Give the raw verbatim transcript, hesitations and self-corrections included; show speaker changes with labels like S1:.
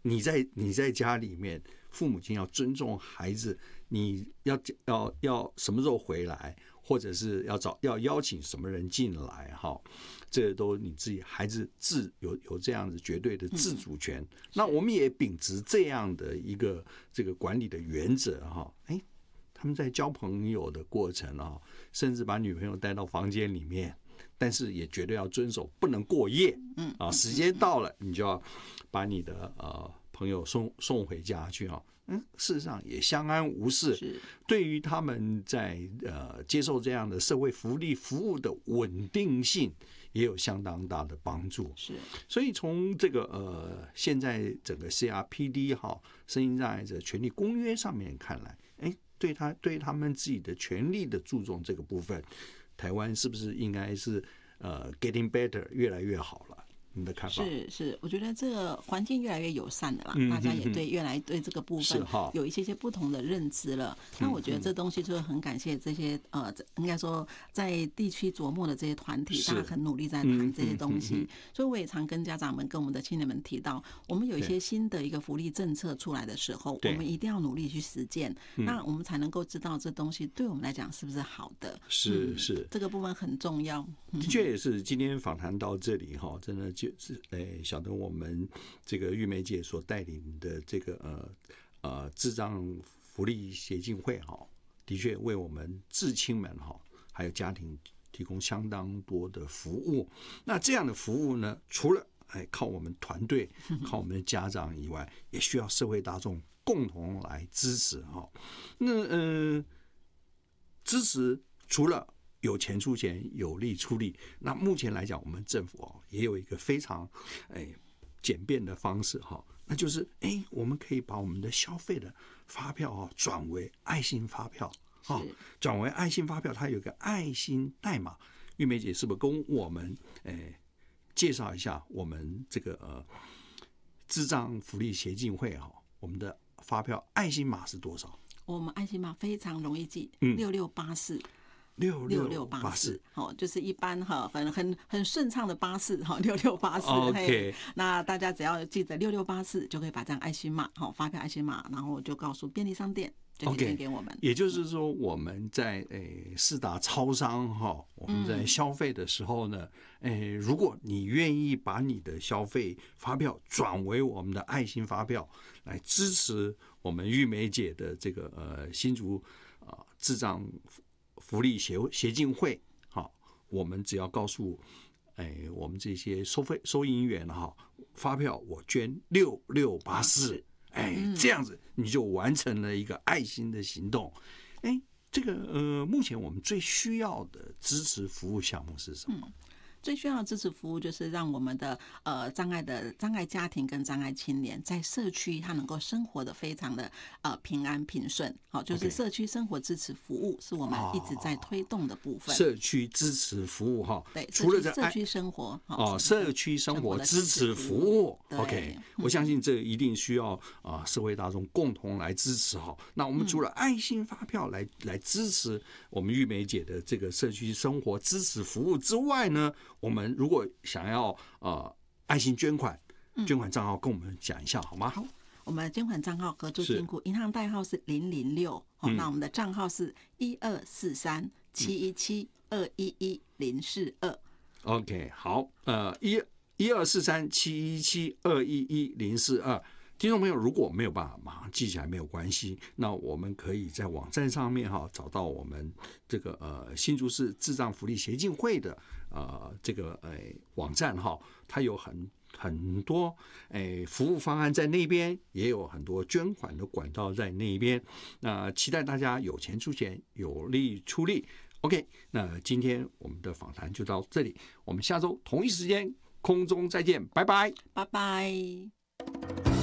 S1: 你在你在家里面，父母亲要尊重孩子，你要要要什么时候回来，或者是要找要邀请什么人进来哈，这都你自己孩子自有有这样子绝对的自主权。嗯、那我们也秉持这样的一个这个管理的原则哈，哎，他们在交朋友的过程啊，甚至把女朋友带到房间里面。但是也绝对要遵守，不能过夜。嗯啊，时间到了，你就要把你的呃朋友送送回家去啊。嗯，事实上也相安无事。对于他们在呃接受这样的社会福利服务的稳定性，也有相当大的帮助。是，所以从这个呃现在整个 C R P D 哈身心障碍者权利公约上面看来，哎，对他对他们自己的权利的注重这个部分。台湾是不是应该是呃 getting better 越来越好了？你的看法？
S2: 是是，我觉得这个环境越来越友善的啦，嗯、大家也对越来对这个部分有一些些不同的认知了。那我觉得这东西就是很感谢这些呃，应该说在地区琢磨的这些团体，大家很努力在谈这些东西。嗯嗯嗯、所以我也常跟家长们、跟我们的青年们提到，我们有一些新的一个福利政策出来的时候，我们一定要努力去实践，那我们才能够知道这东西对我们来讲是不是好的。
S1: 是是、嗯，
S2: 这个部分很重要。
S1: 的确也是，今天访谈到这里哈，真的就是诶，晓得我们这个玉梅姐所带领的这个呃呃智障福利协进会哈，的确为我们至亲们哈还有家庭提供相当多的服务。那这样的服务呢，除了哎靠我们团队、靠我们的家长以外，也需要社会大众共同来支持哈。那呃，支持除了有钱出钱，有力出力。那目前来讲，我们政府哦也有一个非常哎简便的方式哈，那就是哎我们可以把我们的消费的发票哦转为爱心发票哦，转为爱心发票，它有个爱心代码。玉梅姐是不是跟我们哎介绍一下我们这个呃智障福利协进会哈，我们的发票爱心码是多少？
S2: 我们爱心码非常容易记，六六八四。
S1: 六六八四，
S2: 好，就是一般哈，很很很顺畅的八四哈，六六八四。
S1: OK，
S2: 那大家只要记得六六八四，就可以把这样爱心码，好，发票爱心码，然后就告诉便利商店，就可以捐给我们。
S1: Okay， 也就是说，我们在诶四大超商哈，我们在消费的时候呢，诶，如果你愿意把你的消费发票转为我们的爱心发票，来支持我们玉梅姐的这个呃新竹啊、呃、智障福利协协进会，好，我们只要告诉，哎，我们这些收费收银员哈，发票我捐六六八四，哎，这样子你就完成了一个爱心的行动。哎，这个呃，目前我们最需要的支持服务项目是什么？
S2: 嗯最需要的支持服务就是让我们的呃障碍的障碍家庭跟障碍青年在社区他能够生活的非常的呃平安平顺，好，就是社区生活支持服务是我们一直在推动的部分。
S1: 哦、社区支持服务哈，
S2: 对，
S1: 除了在
S2: 社区生活
S1: 哦，社区生活支持服务 ，OK， 我相信这一定需要啊、呃、社会大众共同来支持哈。那我们除了爱心发票来、嗯、来支持我们玉梅姐的这个社区生活支持服务之外呢？我们如果想要呃爱心捐款，捐款账号跟我们讲一下好吗？
S2: 好，我们的捐款账号合作金库银行代号是零零六，那我们的账号是一二四三七一七二一一零四二。
S1: OK， 好，呃，一一二四三七一七二一一零四二。听众朋友，如果没有办法马上记起来没有关系，那我们可以在网站上面哈找到我们这个呃新竹市智障福利协进会的呃这个呃网站哈，它有很很多诶服务方案在那边，也有很多捐款的管道在那边。那期待大家有钱出钱，有力出力。OK， 那今天我们的访谈就到这里，我们下周同一时间空中再见，拜拜，
S2: 拜拜。